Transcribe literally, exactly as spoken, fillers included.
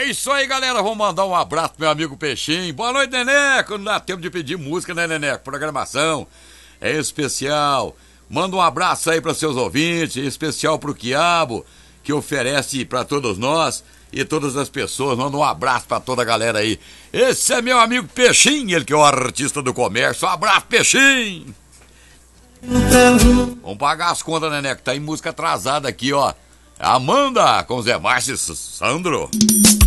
isso aí, galera. Vamos mandar um abraço pro meu amigo Peixinho. Boa noite, Neneco. Não dá tempo de pedir música, né, Neneco? Programação é especial. Manda um abraço aí para seus ouvintes, especial pro Quiabo, que oferece para todos nós e todas as pessoas. Manda um abraço para toda a galera aí. Esse é meu amigo Peixinho, ele que é o artista do comércio. Um abraço, Peixinho. Vamos pagar as contas, Neneco. Tá em música atrasada aqui, ó. Amanda com Zé Márcio e Sandro.